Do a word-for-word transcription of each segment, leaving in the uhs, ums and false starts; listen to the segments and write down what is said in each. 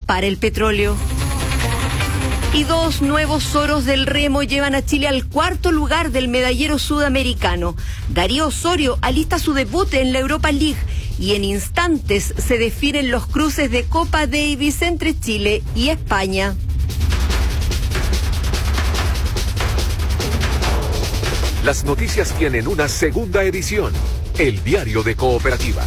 para el petróleo. Y dos nuevos oros del remo llevan a Chile al cuarto lugar del medallero sudamericano. Darío Osorio alista su debut en la Europa League y en instantes se definen los cruces de Copa Davis entre Chile y España. Las noticias tienen una segunda edición, el Diario de Cooperativa.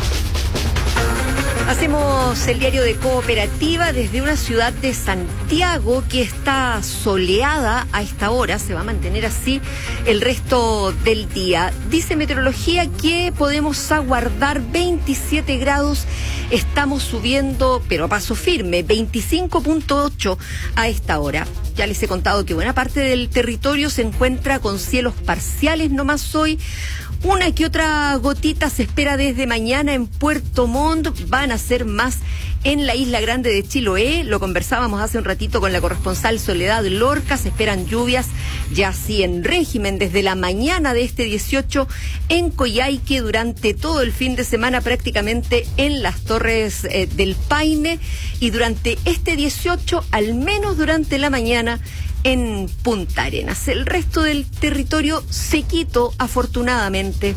Hacemos el diario de Cooperativa desde una ciudad de Santiago que está soleada a esta hora, se va a mantener así el resto del día. Dice Meteorología que podemos aguardar veintisiete grados, estamos subiendo, pero a paso firme, veinticinco punto ocho a esta hora. Ya les he contado que buena parte del territorio se encuentra con cielos parciales nomás hoy. Una que otra gotita se espera desde mañana en Puerto Montt, van a ser más en la Isla Grande de Chiloé. Lo conversábamos hace un ratito con la corresponsal Soledad Lorca, se esperan lluvias ya así en régimen desde la mañana de este dieciocho en Coyhaique, durante todo el fin de semana prácticamente en las Torres eh, del Paine, y durante este dieciocho, al menos durante la mañana, en Punta Arenas. El resto del territorio sequito, afortunadamente.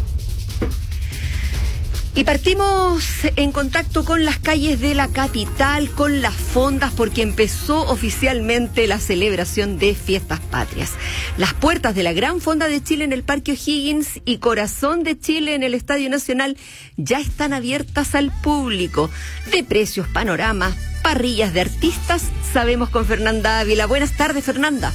Y partimos en contacto con las calles de la capital, con las fondas, porque empezó oficialmente la celebración de Fiestas Patrias. Las puertas de la Gran Fonda de Chile en el Parque O'Higgins y Corazón de Chile en el Estadio Nacional ya están abiertas al público. De precios, panoramas, parrillas de artistas, sabemos con Fernanda Ávila. Buenas tardes, Fernanda.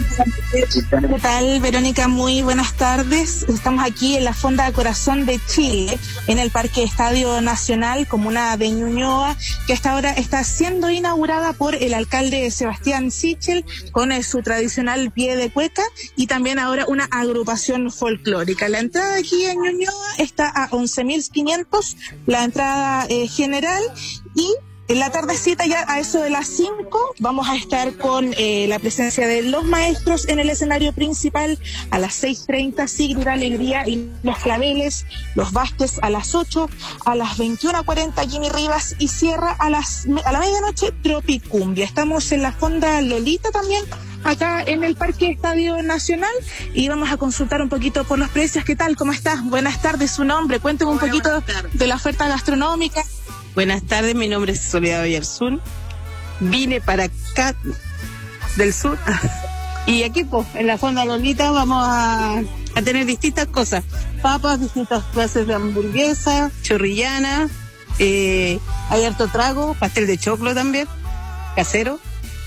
¿Qué tal, Verónica? Muy buenas tardes. Estamos aquí en la Fonda de Corazón de Chile, en el Parque Estadio Nacional, comuna de Ñuñoa, que hasta ahora está siendo inaugurada por el alcalde Sebastián Sichel, con eh, su tradicional pie de cueca, y también ahora una agrupación folclórica. La entrada aquí en Ñuñoa está a once mil quinientos, la entrada eh, general, y en la tardecita, ya a eso de las cinco, vamos a estar con eh, la presencia de los maestros en el escenario principal. A las seis treinta, Sigrid Alegría y los Claveles, los Vázquez a las ocho, a las veintiuna cuarenta, Jimmy Rivas, y cierra a las a la medianoche Tropicumbia. Estamos en la Fonda Lolita también, acá en el Parque Estadio Nacional, y vamos a consultar un poquito por los precios. ¿Qué tal? ¿Cómo estás? Buenas tardes, su nombre. Cuénteme un poquito de la oferta gastronómica. Buenas tardes, mi nombre es Soledad Oyarzún. Vine para acá del sur y aquí pues, en la Fonda Lolita vamos a, a tener distintas cosas. Papas, distintas clases de hamburguesa, chorrillana, eh, hay harto trago, pastel de choclo también, casero,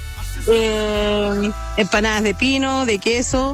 eh, empanadas de pino, de queso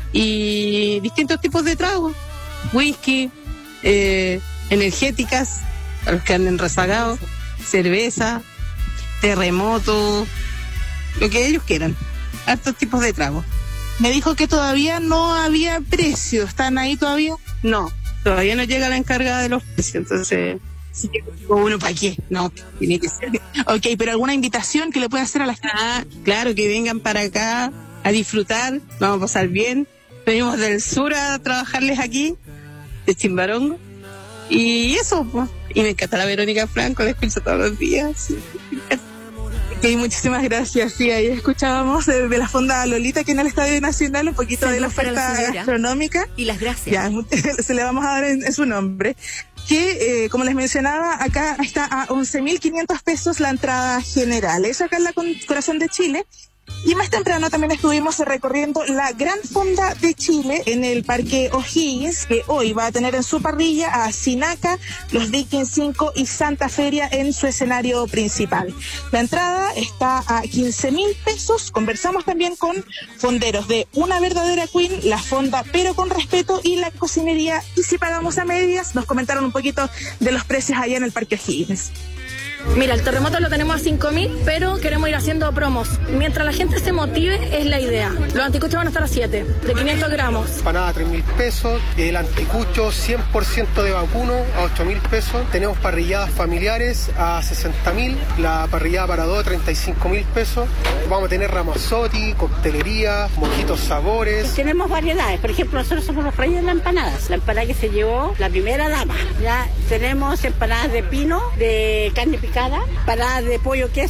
y distintos tipos de trago, whisky, eh, energéticas, a los que anden rezagados, cerveza, terremoto, lo que ellos quieran, hartos tipos de tragos. Me dijo que todavía no había precio, ¿están ahí todavía? No, todavía no llega la encargada de los precios, entonces, sí, uno para qué, no, tiene que ser. Ok, pero ¿alguna invitación que le pueda hacer a la gente? Ah, claro, que vengan para acá a disfrutar, vamos a pasar bien. Venimos del sur a trabajarles aquí, de Chimbarongo, y eso, pues. Y me encanta la Verónica Franco, la escucho todos los días. Ok, muchísimas gracias. Sí, ahí escuchábamos de, de la Fonda Lolita, que en el Estadio Nacional, un poquito Salud de la para oferta la gastronómica. Y las gracias. Ya, se le vamos a dar en, en su nombre. Que, eh, como les mencionaba, acá está a once mil quinientos pesos la entrada general. Eso acá en la Corazón de Chile. Y más temprano también estuvimos recorriendo la Gran Fonda de Chile en el Parque O'Higgins, que hoy va a tener en su parrilla a Sinaca, los Vikings cinco y Santa Feria en su escenario principal. La entrada está a quince mil pesos. Conversamos también con fonderos de Una Verdadera Queen, La Fonda pero con respeto, y la cocinería Y si pagamos a medias. Nos comentaron un poquito de los precios allá en el Parque O'Higgins. Mira, el terremoto lo tenemos a cinco mil, pero queremos ir haciendo promos. Mientras la gente se motive, es la idea. Los anticuchos van a estar a siete, de quinientos gramos. Empanada a tres mil pesos, el anticucho cien por ciento de vacuno a ocho mil pesos. Tenemos parrilladas familiares a sesenta mil, la parrillada para dos a treinta y cinco mil pesos. Vamos a tener ramazotti, coctelería, mojitos sabores. Tenemos variedades, por ejemplo, nosotros somos los reyes de las empanadas. La empanada que se llevó la primera dama. Ya tenemos empanadas de pino, de carne picada, empanadas de pollo queso,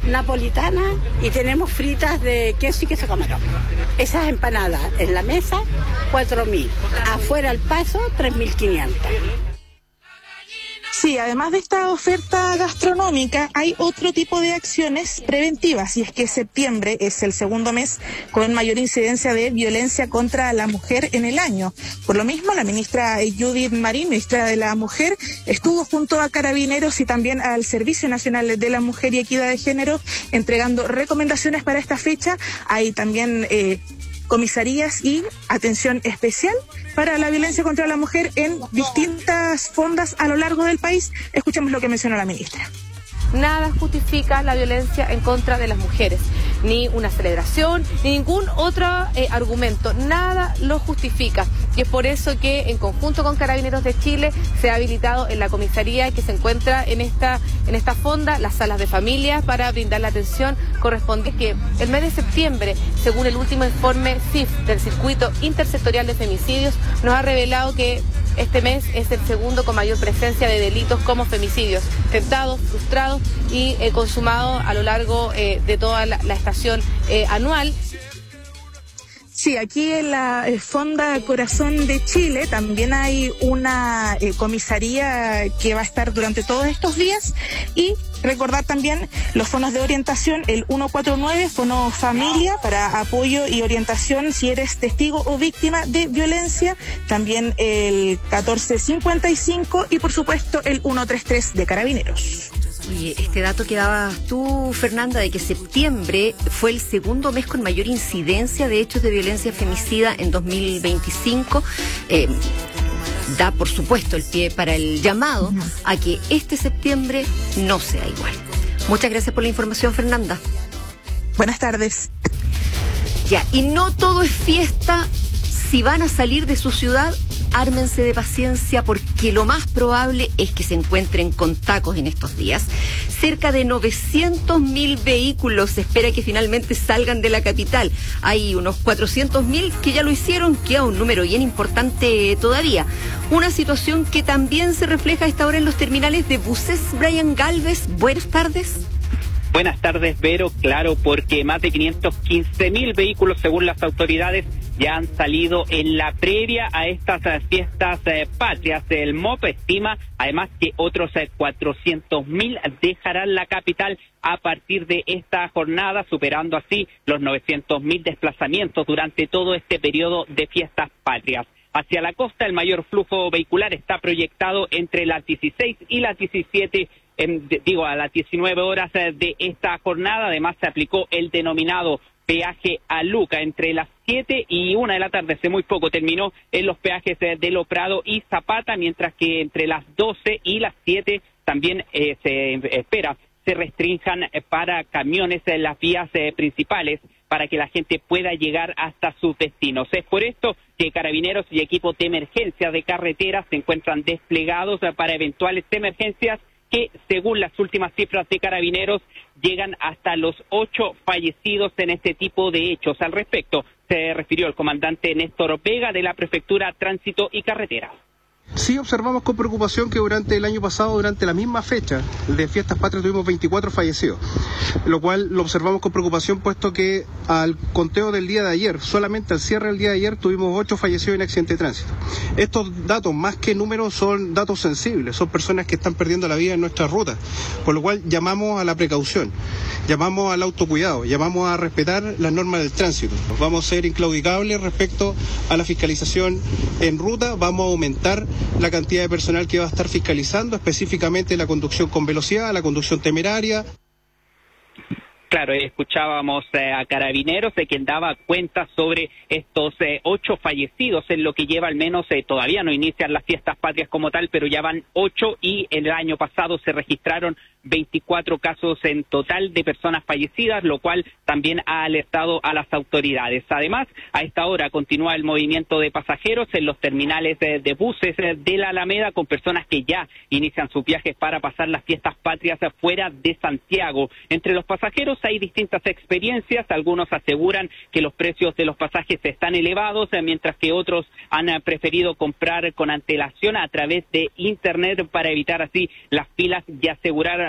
napolitana y tenemos fritas de queso y queso camarón. Esas empanadas en la mesa, cuatro mil. Afuera al paso, tres mil quinientos. Sí, además de esta oferta gastronómica, hay otro tipo de acciones preventivas, y es que septiembre es el segundo mes con mayor incidencia de violencia contra la mujer en el año. Por lo mismo, la ministra Judith Marín, ministra de la Mujer, estuvo junto a Carabineros y también al Servicio Nacional de la Mujer y Equidad de Género entregando recomendaciones para esta fecha. Hay también eh, comisarías y atención especial para la violencia contra la mujer en distintas fondas a lo largo del país. Escuchemos lo que mencionó la ministra. Nada justifica la violencia en contra de las mujeres, ni una celebración, ni ningún otro eh, argumento, nada lo justifica. Y es por eso que en conjunto con Carabineros de Chile se ha habilitado en la comisaría que se encuentra en esta, en esta fonda las salas de familia para brindar la atención correspondiente. Que el mes de septiembre, según el último informe C I F del Circuito Intersectorial de Femicidios, nos ha revelado que este mes es el segundo con mayor presencia de delitos como femicidios, tentados, frustrados y eh, consumados a lo largo eh, de toda la, la estación eh, anual. Sí, aquí en la eh, Fonda Corazón de Chile también hay una eh, comisaría que va a estar durante todos estos días, y recordar también los fondos de orientación, el ciento cuarenta y nueve, Fono Familia, para apoyo y orientación si eres testigo o víctima de violencia, también el catorce cincuenta y cinco y por supuesto el ciento treinta y tres de Carabineros. Oye, este dato que dabas tú, Fernanda, de que septiembre fue el segundo mes con mayor incidencia de hechos de violencia femicida en dos mil veinticinco, eh, da por supuesto el pie para el llamado a que este septiembre no sea igual. Muchas gracias por la información, Fernanda. Buenas tardes. Ya, y no todo es fiesta. Si van a salir de su ciudad, ármense de paciencia, porque lo más probable es que se encuentren con tacos en estos días. Cerca de novecientos mil vehículos se espera que finalmente salgan de la capital. Hay unos cuatrocientos mil que ya lo hicieron, queda un número bien importante todavía. Una situación que también se refleja a esta hora en los terminales de buses. Brian Galvez, buenas tardes. Buenas tardes, Vero. Claro, porque más de quinientos quince mil vehículos, según las autoridades, ya han salido en la previa a estas eh, fiestas eh, patrias. El M O P estima, además, que otros eh, cuatrocientos mil dejarán la capital a partir de esta jornada, superando así los novecientos mil desplazamientos durante todo este periodo de fiestas patrias. Hacia la costa, el mayor flujo vehicular está proyectado entre las dieciséis y las diecisiete, en, de, digo, a las diecinueve horas de esta jornada. Además, se aplicó el denominado peaje a Luca entre las siete y una de la tarde, hace muy poco terminó en los peajes de Lo Prado y Zapata, mientras que entre las doce y las siete también eh, se espera se restrinjan para camiones en las vías eh, principales para que la gente pueda llegar hasta sus destinos. Es por esto que Carabineros y equipos de emergencia de carreteras se encuentran desplegados para eventuales emergencias que, según las últimas cifras de Carabineros, llegan hasta los ocho fallecidos en este tipo de hechos. Al respecto, se refirió el comandante Néstor Vega de la Prefectura Tránsito y Carretera. Sí, observamos con preocupación que durante el año pasado, durante la misma fecha de Fiestas Patrias, tuvimos veinticuatro fallecidos, lo cual lo observamos con preocupación, puesto que al conteo del día de ayer, solamente al cierre del día de ayer, tuvimos ocho fallecidos en accidente de tránsito. Estos datos, más que números, son datos sensibles, son personas que están perdiendo la vida en nuestras rutas, por lo cual llamamos a la precaución, llamamos al autocuidado, llamamos a respetar las normas del tránsito. Vamos a ser inclaudicables respecto a la fiscalización en ruta, vamos a aumentar la cantidad de personal que va a estar fiscalizando, específicamente la conducción con velocidad, la conducción temeraria. Claro, escuchábamos eh, a Carabineros, de quien daba cuenta sobre estos eh, ocho fallecidos, en lo que lleva al menos, eh, todavía no inician las fiestas patrias como tal, pero ya van ocho, y el año pasado se registraron veinticuatro casos en total de personas fallecidas, lo cual también ha alertado a las autoridades. Además, a esta hora continúa el movimiento de pasajeros en los terminales de, de buses de la Alameda, con personas que ya inician sus viajes para pasar las fiestas patrias fuera de Santiago. Entre los pasajeros hay distintas experiencias. Algunos aseguran que los precios de los pasajes están elevados, mientras que otros han preferido comprar con antelación a través de internet para evitar así las filas y asegurar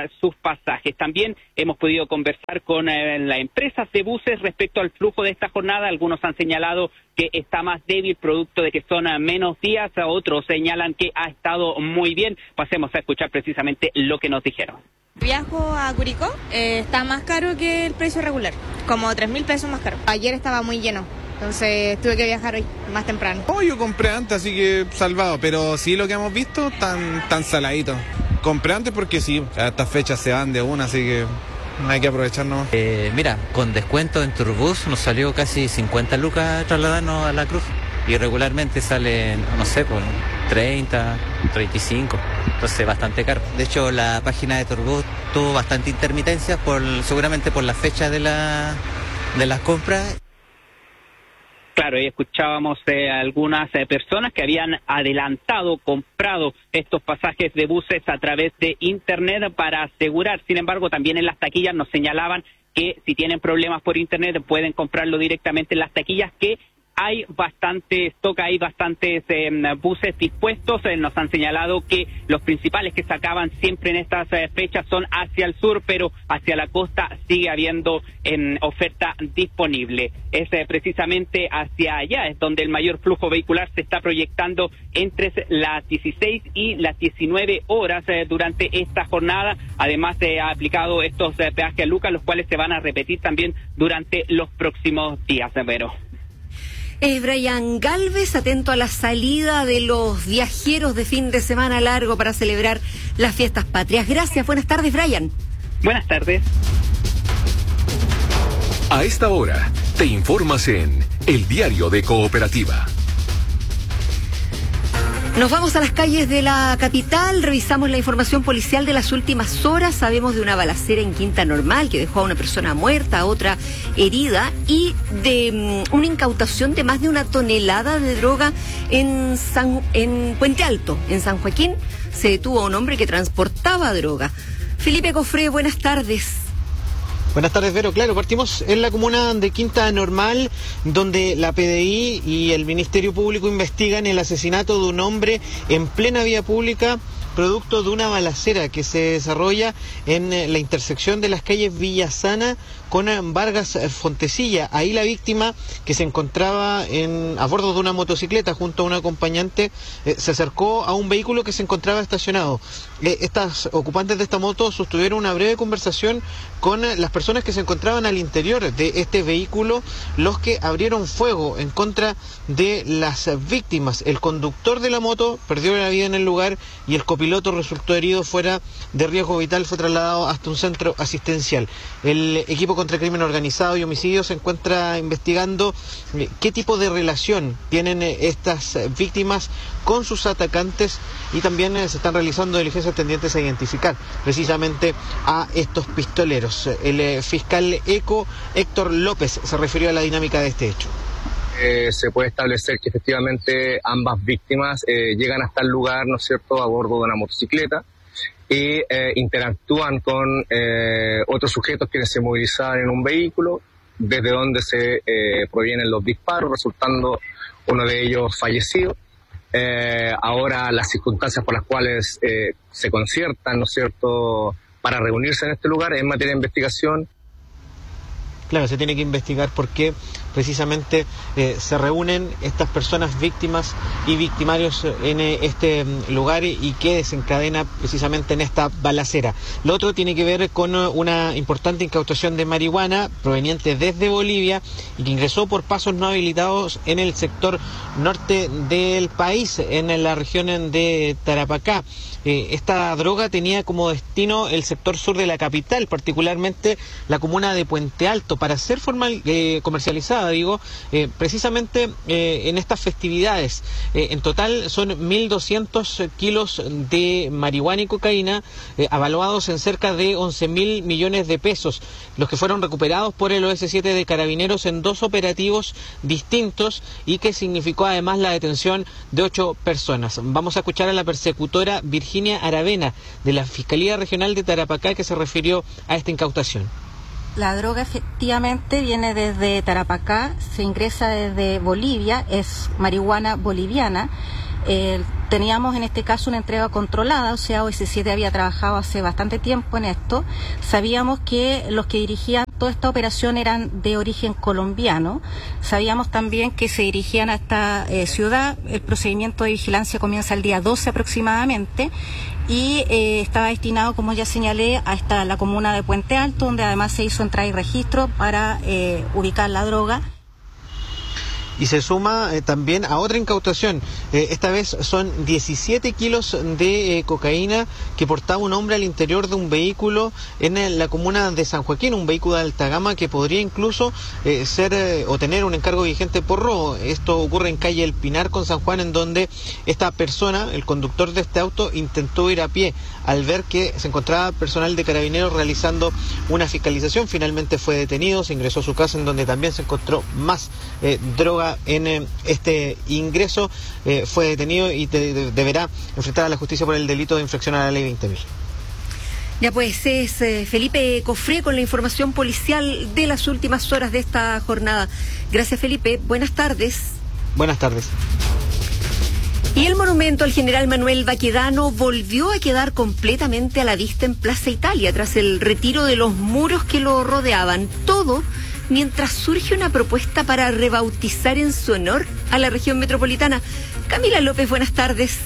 sus pasajes. También hemos podido conversar con eh, las empresas de buses respecto al flujo de esta jornada. Algunos han señalado que está más débil producto de que son uh, menos días, otros señalan que ha estado muy bien. Pasemos a escuchar precisamente lo que nos dijeron. Viajo a Curicó, eh, está más caro que el precio regular, como tres mil pesos más caro. Ayer estaba muy lleno, entonces tuve que viajar hoy, más temprano. Oh, yo compré antes, así que salvado, pero sí lo que hemos visto, tan, tan saladito. Compré antes porque sí, a estas fechas se van de una, así que hay que aprovecharnos. Eh, mira, con descuento en Turbus nos salió casi cincuenta lucas trasladarnos a la Cruz. Y regularmente salen, no sé, pues treinta, treinta y cinco, entonces bastante caro. De hecho, la página de Turbus tuvo bastante intermitencia, por, seguramente por la fecha de, la, de las compras. Claro, y escuchábamos eh, algunas eh, personas que habían adelantado, comprado estos pasajes de buses a través de internet para asegurar. Sin embargo, también en las taquillas nos señalaban que si tienen problemas por internet pueden comprarlo directamente en las taquillas, que hay bastante stock, hay bastantes eh, buses dispuestos. Eh, nos han señalado que los principales que sacaban siempre en estas eh, fechas son hacia el sur, pero hacia la costa sigue habiendo eh, oferta disponible. Es eh, precisamente hacia allá es donde el mayor flujo vehicular se está proyectando entre las dieciséis y las diecinueve horas eh, durante esta jornada. Además, se eh, ha aplicado estos eh, peajes a Lucas, los cuales se van a repetir también durante los próximos días, Vero. Es Brian Galvez, atento a la salida de los viajeros de fin de semana largo para celebrar las fiestas patrias. Gracias, buenas tardes, Brian. Buenas tardes. A esta hora, te informas en El Diario de Cooperativa. Nos vamos a las calles de la capital, revisamos la información policial de las últimas horas, sabemos de una balacera en Quinta Normal que dejó a una persona muerta, a otra herida, y de um, una incautación de más de una tonelada de droga en, San, en Puente Alto, en San Joaquín. Se detuvo a un hombre que transportaba droga. Felipe Cofré, buenas tardes. Buenas tardes, Vero. Claro, partimos en la comuna de Quinta Normal, donde la P D I y el Ministerio Público investigan el asesinato de un hombre en plena vía pública, producto de una balacera que se desarrolla en la intersección de las calles Villa Sana con Vargas Fontecilla. Ahí la víctima, que se encontraba en, a bordo de una motocicleta junto a un acompañante, eh, se acercó a un vehículo que se encontraba estacionado. Eh, estas ocupantes de esta moto sostuvieron una breve conversación con las personas que se encontraban al interior de este vehículo, los que abrieron fuego en contra de las víctimas. El conductor de la moto perdió la vida en el lugar y el copiloto resultó herido fuera de riesgo vital, fue trasladado hasta un centro asistencial. El equipo contra el crimen organizado y homicidio se encuentra investigando qué tipo de relación tienen estas víctimas con sus atacantes, y también se están realizando diligencias tendientes a identificar precisamente a estos pistoleros. El fiscal ECO, Héctor López, se refirió a la dinámica de este hecho. Eh, se puede establecer que efectivamente ambas víctimas eh, llegan hasta el lugar, ¿no es cierto?, a bordo de una motocicleta, y eh, interactúan con eh, otros sujetos quienes se movilizaban en un vehículo, desde donde se eh, provienen los disparos, resultando uno de ellos fallecido. Eh, ahora las circunstancias por las cuales eh, se conciertan, ¿no es cierto?, para reunirse en este lugar en materia de investigación. Claro, se tiene que investigar por qué precisamente eh, se reúnen estas personas víctimas y victimarios en eh, este lugar, y, y qué desencadena precisamente en esta balacera. Lo otro tiene que ver con uh, una importante incautación de marihuana proveniente desde Bolivia y que ingresó por pasos no habilitados en el sector norte del país, en la región de Tarapacá. Eh, esta droga tenía como destino el sector sur de la capital, particularmente la comuna de Puente Alto, para ser formal, eh, comercializada, digo, eh, precisamente eh, en estas festividades. Eh, en total son mil doscientos kilos de marihuana y cocaína, eh, avaluados en cerca de once mil millones de pesos, los que fueron recuperados por el O S siete de Carabineros en dos operativos distintos, y que significó además la detención de ocho personas. Vamos a escuchar a la persecutora Virginia Aravena, de la Fiscalía Regional de Tarapacá, que se refirió a esta incautación. La droga efectivamente viene desde Tarapacá, se ingresa desde Bolivia, es marihuana boliviana. El teníamos en este caso una entrega controlada, o sea, O S siete había trabajado hace bastante tiempo en esto. Sabíamos que los que dirigían toda esta operación eran de origen colombiano. Sabíamos también que se dirigían a esta eh, ciudad. El procedimiento de vigilancia comienza el día doce aproximadamente y eh, estaba destinado, como ya señalé, a esta, la comuna de Puente Alto, donde además se hizo entrada y registro para eh, ubicar la droga. Y se suma eh, también a otra incautación. Eh, esta vez son diecisiete kilos de eh, cocaína que portaba un hombre al interior de un vehículo en el, la comuna de San Joaquín, un vehículo de alta gama que podría incluso eh, ser eh, o tener un encargo vigente por robo. Esto ocurre en calle El Pinar con San Juan, en donde esta persona, el conductor de este auto, intentó ir a pie. Al ver que se encontraba personal de Carabineros realizando una fiscalización, finalmente fue detenido, se ingresó a su casa, en donde también se encontró más eh, droga en eh, este ingreso. Eh, fue detenido y te, de, deberá enfrentar a la justicia por el delito de infracción a la ley veinte mil. Ya pues, es eh, Felipe Cofré con la información policial de las últimas horas de esta jornada. Gracias, Felipe. Buenas tardes. Buenas tardes. Y el monumento al general Manuel Baquedano volvió a quedar completamente a la vista en Plaza Italia tras el retiro de los muros que lo rodeaban. Todo mientras surge una propuesta para rebautizar en su honor a la región metropolitana. Camila López, buenas tardes.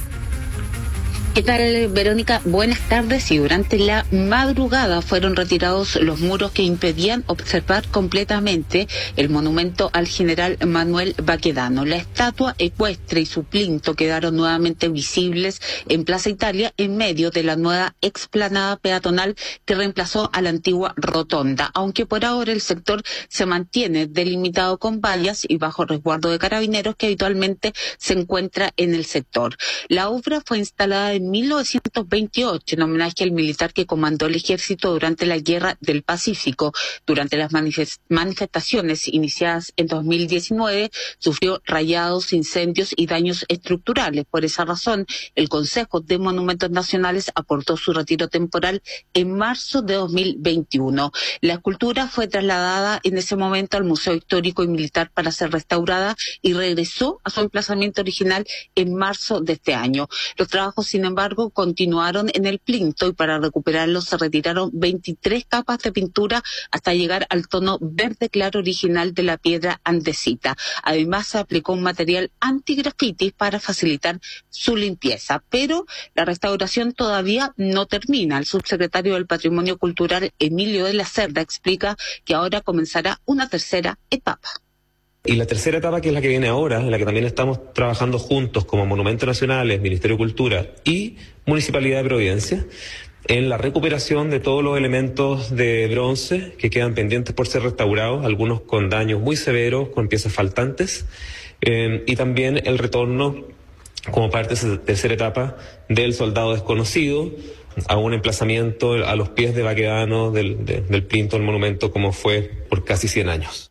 ¿Qué tal, Verónica? Buenas tardes. Y durante la madrugada fueron retirados los muros que impedían observar completamente el monumento al general Manuel Baquedano. La estatua ecuestre y su plinto quedaron nuevamente visibles en Plaza Italia, en medio de la nueva explanada peatonal que reemplazó a la antigua rotonda, aunque por ahora el sector se mantiene delimitado con vallas y bajo resguardo de Carabineros que habitualmente se encuentra en el sector. La obra fue instalada en mil novecientos veintiocho en homenaje al militar que comandó el ejército durante la Guerra del Pacífico. Durante las manifest- manifestaciones iniciadas en dos mil diecinueve sufrió rayados, incendios y daños estructurales. Por esa razón, el Consejo de Monumentos Nacionales aportó su retiro temporal en marzo de dos mil veintiuno. La escultura fue trasladada en ese momento al Museo Histórico y Militar para ser restaurada y regresó a su emplazamiento original en marzo de este año. Los trabajos, sin embargo, continuaron en el plinto y para recuperarlo se retiraron veintitrés capas de pintura hasta llegar al tono verde claro original de la piedra andesita. Además, se aplicó un material anti-grafitis para facilitar su limpieza, pero la restauración todavía no termina. El subsecretario del Patrimonio Cultural, Emilio de la Cerda, explica que ahora comenzará una tercera etapa. Y la tercera etapa, que es la que viene ahora, en la que también estamos trabajando juntos como Monumentos Nacionales, Ministerio de Cultura y Municipalidad de Providencia, en la recuperación de todos los elementos de bronce que quedan pendientes por ser restaurados, algunos con daños muy severos, con piezas faltantes, eh, y también el retorno, como parte de esa tercera etapa, del soldado desconocido a un emplazamiento a los pies de Baquedano, del, de, del plinto del monumento, como fue por casi cien años.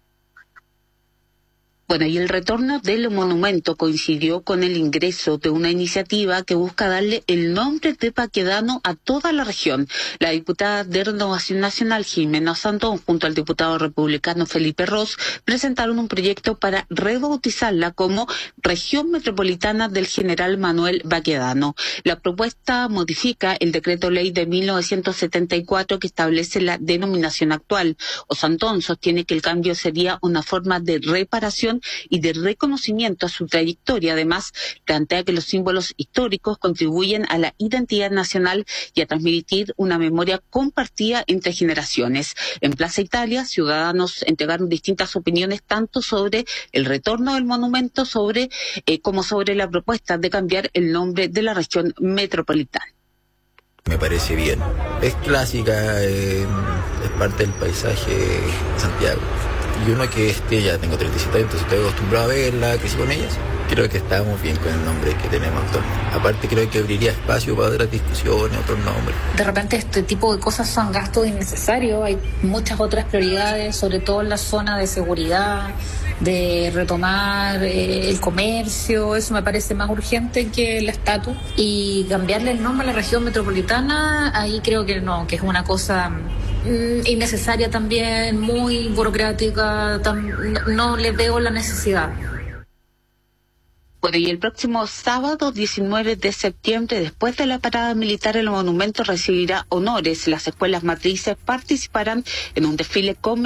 Bueno, y el retorno del monumento coincidió con el ingreso de una iniciativa que busca darle el nombre de Baquedano a toda la región. La diputada de Renovación Nacional, Jimena Sandón, junto al diputado republicano Felipe Ros, presentaron un proyecto para rebautizarla como Región Metropolitana del General Manuel Baquedano. La propuesta modifica el decreto ley de mil novecientos setenta y cuatro que establece la denominación actual. Osandón sostiene que el cambio sería una forma de reparación y de reconocimiento a su trayectoria. Además, plantea que los símbolos históricos contribuyen a la identidad nacional y a transmitir una memoria compartida entre generaciones. En Plaza Italia, ciudadanos entregaron distintas opiniones tanto sobre el retorno del monumento sobre eh, como sobre la propuesta de cambiar el nombre de la región metropolitana. Me parece bien. Es clásica, eh, es parte del paisaje de Santiago. Y uno que este, ya tengo treinta y siete años, entonces estoy acostumbrado a verla, crecí con ellas. Creo que estamos bien con el nombre que tenemos actualmente. Aparte, creo que abriría espacio para otras discusiones, otros nombres. De repente este tipo de cosas son gastos innecesarios. Hay muchas otras prioridades, sobre todo en la zona de seguridad, de retomar eh, el comercio. Eso me parece más urgente que la estatua. Y cambiarle el nombre a la región metropolitana, ahí creo que no, que es una cosa mm, innecesaria también, muy burocrática. Tam, no, no le veo la necesidad. Bueno, y el próximo sábado diecinueve de septiembre, después de la parada militar, el monumento recibirá honores. Las escuelas matrices participarán en un desfile conmemorativo